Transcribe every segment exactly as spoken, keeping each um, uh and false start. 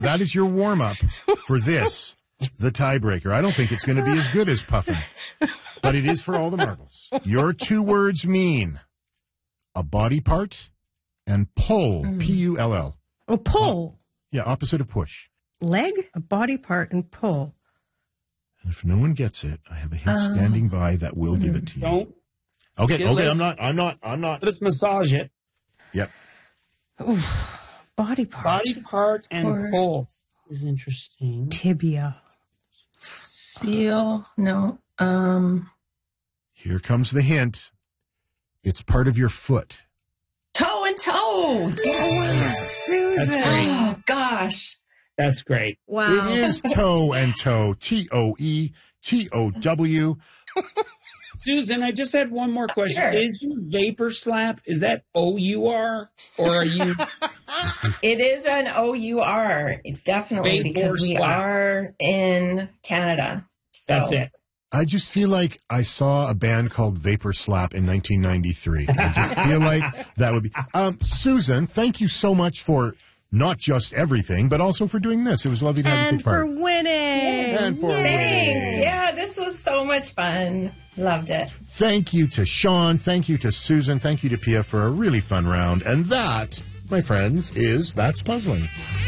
that is your warm-up for this, the tiebreaker. I don't think it's going to be as good as puffin, but it is for all the marbles. Your two words mean a body part and pull, mm. P U L L. Oh, pull. Uh, yeah, opposite of push. Leg, a body part, and pull. And if no one gets it, I have a hint uh, standing by that will give it to you. Don't. Okay, okay, okay, I'm not, I'm not, I'm not. Let's massage it. Yep. Oof. Body part. Body part and pull is interesting. Tibia. Seal. No. Um. Here comes the hint. It's part of your foot. Toe and toe. Yes, Susan. Oh, gosh. That's great. Wow. It is toe and toe. T O E T O W. Susan, I just had one more question. Sure. Is your vapor slap, is that O U R or are you? It is an O U R, definitely, Vapor because we slap. are in Canada. So. That's it. I just feel like I saw a band called Vapor Slap in nineteen ninety-three. I just feel like that would be. Um, Susan, thank you so much for not just everything, but also for doing this. It was lovely to have and you take part. And for winning. And for Thanks. winning. Yeah, this was so much fun. Loved it. Thank you to Sean. Thank you to Susan. Thank you to Pia for a really fun round. And that, my friends, is That's Puzzling.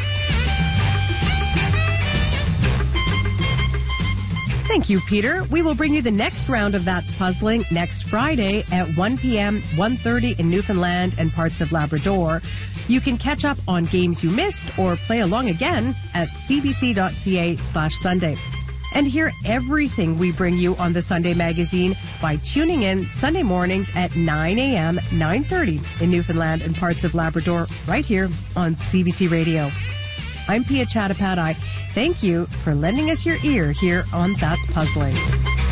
Thank you, Peter. We will bring you the next round of That's Puzzling next Friday at one p.m., one thirty in Newfoundland and parts of Labrador. You can catch up on games you missed or play along again at cbc.ca slash Sunday. And hear everything we bring you on the Sunday Magazine by tuning in Sunday mornings at nine a.m., nine thirty in Newfoundland and parts of Labrador, right here on C B C Radio. I'm Pia Chattopadhyay. Thank you for lending us your ear here on That's Puzzling.